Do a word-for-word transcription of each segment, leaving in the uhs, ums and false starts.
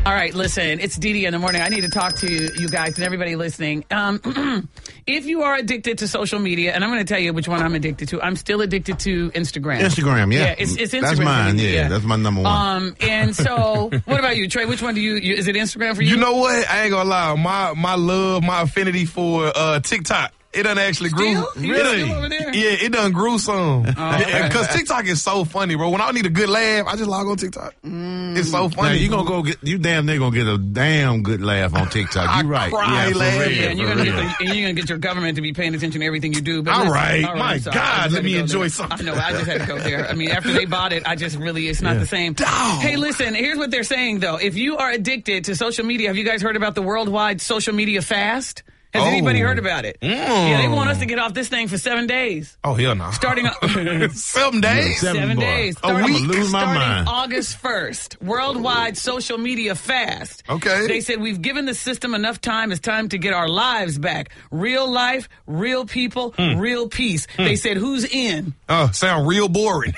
All right, listen, it's Dee Dee in the morning. I need to talk to you, you guys and everybody listening. Um, if you are addicted to social media, and I'm going to tell you which one I'm addicted to. I'm still addicted to Instagram. Instagram, yeah. Yeah, it's, it's Instagram. That's mine, yeah, yeah. That's my number one. Um, and so, what about you, Trey? Which one do you, you, is it Instagram for you? You know what? I ain't going to lie. My, my love, my affinity for uh, TikTok. It done actually grew. Still? You Really? still over there? Yeah, it done grew some. Because Oh, okay. TikTok is so funny, bro. When I need a good laugh, I just log on TikTok. Mm. It's so Now, funny. you gonna go get you damn near gonna get a damn good laugh on TikTok. You right. cry yeah, for laughing. real, Yeah, and you're for gonna get real. the, and you're gonna get your government to be paying attention to everything you do. But All listen, right. all My I'm sorry. God, I just let had me to go enjoy there. something. I know. I just had to go there. I mean, after they bought it, I just really it's not Yeah. the same. Dog. Hey, listen. Here's what they're saying though. If you are addicted to social media, have you guys heard about the worldwide social media fast? Has Oh. anybody heard about it? Mm. Yeah, they want us to get off this thing for seven days. Oh, hell no. Starting Seven days? Seven Seven bar. days. A week? I'ma lose my starting mind. August first. Worldwide social media fast. Okay. They said we've given the system enough time. It's time to get our lives back. Real life, real people, Hmm. real peace. They said who's in? Oh, sound real boring.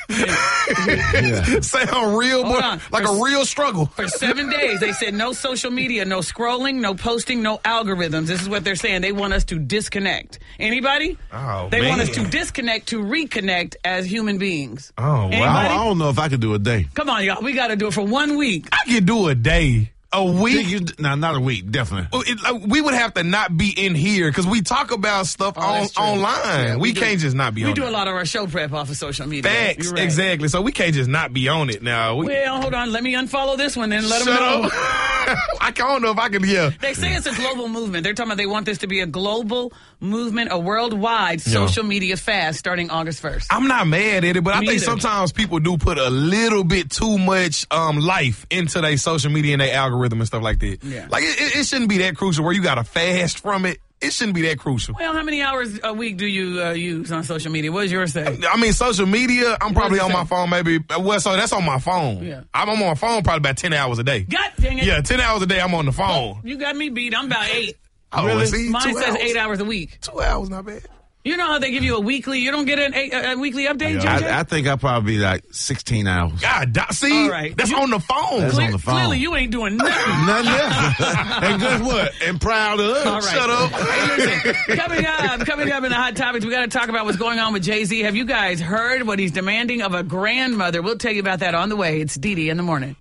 Yeah. sound real Hold boring. on. Like For- a real struggle. For seven days, they said no social media, no scrolling, no posting, no algorithms. This is what they're saying. They want us to disconnect. Anybody? Oh, They want us man. to disconnect to reconnect as human beings. Oh, wow. Anybody? I, I don't know if I could do a day. Come on, y'all. We got to do it for one week. I could do a day. A Think week? you, nah, not a week, definitely. Well, it, like, we would have to not be in here because we talk about stuff Oh, on, that's true. online. Yeah, we do- can't just not be We on do it. a lot of our show prep off of social media. Facts, You're right. exactly. So we can't just not be on it now. We, Well, hold on. Let me unfollow this one and let shut them know. up. I don't know if I can, yeah. They say it's a global movement. They're talking about they want this to be a global movement, a worldwide social media fast starting August first. I'm not mad at it, but I Me think either. sometimes people do put a little bit too much um, life into their social media and their algorithm and stuff like that. Yeah. Like, it, it- it shouldn't be that crucial where you got to fast from it. It shouldn't be that crucial. Well, how many hours a week do you uh, use on social media? What does yours say? I mean, social media, I'm probably does it on my say? phone maybe, well, so that's on my phone. Yeah. I'm, I'm on my phone probably about ten hours a day. God dang it. Yeah, ten hours a day I'm on the phone. You got me beat. I'm about eight. Oh, Really? see, Mine two says hours. eight hours a week. Two hours, not bad. You know how they give you a weekly, you don't get an eight, a, a weekly update, J J? I, I think I'd probably be like sixteen hours. God, do- see, All right. that's You- on the phone. That's Clear- on the phone. Clearly, you ain't doing nothing. Nothing else. And guess what? And proud of us. All right. Shut up. Hey, listen, coming up, coming up in the hot topics, we got to talk about what's going on with Jay-Z. Have you guys heard what he's demanding of a grandmother? We'll tell you about that on the way. It's Dee Dee in the morning.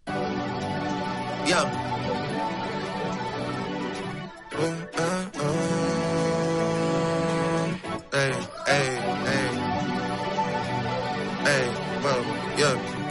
Yeah. Uh, uh, uh. Hey, hey, hey. Hey, well, yeah.